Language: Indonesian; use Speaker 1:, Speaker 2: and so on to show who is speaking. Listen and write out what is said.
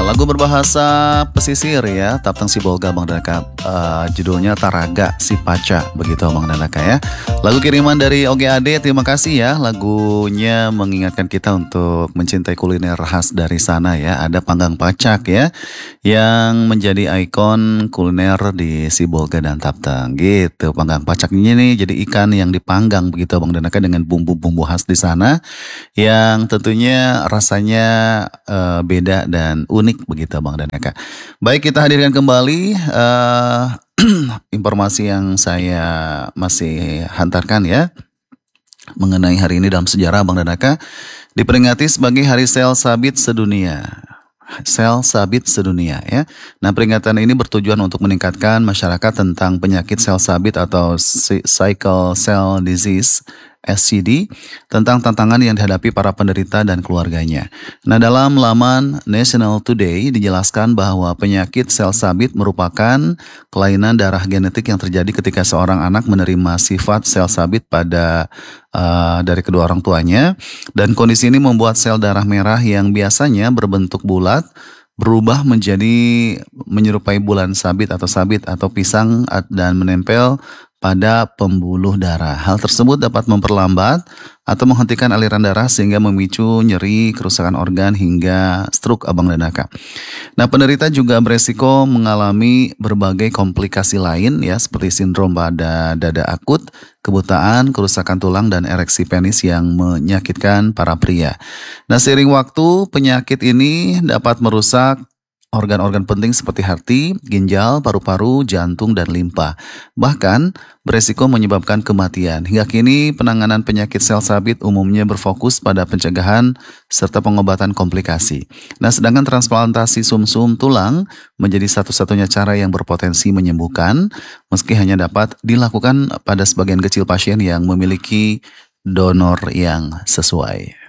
Speaker 1: lagu berbahasa pesisir ya, Tapteng Sibolga Bang Danaka. Judulnya Taraga Si Paca, begitu Bang Danaka ya. Lagu kiriman dari OGAD, terima kasih ya. Lagunya mengingatkan kita untuk mencintai kuliner khas dari sana ya. Ada panggang pacak ya, yang menjadi ikon kuliner di Sibolga dan Tapteng gitu. Panggang pacaknya nih jadi ikan yang dipanggang begitu Bang Danaka dengan bumbu-bumbu khas di sana yang tentunya rasanya beda dan unik begitu Bang Danaka. Baik, kita hadirkan kembali informasi yang saya masih hantarkan ya mengenai hari ini dalam sejarah Bang Danaka, diperingati sebagai Hari Sel Sabit Sedunia. Sel sabit sedunia ya. Nah, peringatan ini bertujuan untuk meningkatkan masyarakat tentang penyakit sel sabit atau sickle cell disease SCD, tentang tantangan yang dihadapi para penderita dan keluarganya. Nah, dalam laman National Today dijelaskan bahwa penyakit sel sabit merupakan kelainan darah genetik yang terjadi ketika seorang anak menerima sifat sel sabit dari kedua orang tuanya, dan kondisi ini membuat sel darah merah yang biasanya berbentuk bulat berubah menjadi menyerupai bulan sabit atau pisang dan menempel pada pembuluh darah. Hal tersebut dapat memperlambat atau menghentikan aliran darah sehingga memicu nyeri, kerusakan organ hingga stroke Abang Danaka. Nah, penderita juga beresiko mengalami berbagai komplikasi lain ya, seperti sindrom pada dada akut, kebutaan, kerusakan tulang, dan ereksi penis yang menyakitkan para pria. Nah, seiring waktu penyakit ini dapat merusak organ-organ penting seperti hati, ginjal, paru-paru, jantung, dan limpa. Bahkan beresiko menyebabkan kematian. Hingga kini penanganan penyakit sel sabit umumnya berfokus pada pencegahan serta pengobatan komplikasi. Nah, sedangkan transplantasi sumsum tulang menjadi satu-satunya cara yang berpotensi menyembuhkan, meski hanya dapat dilakukan pada sebagian kecil pasien yang memiliki donor yang sesuai.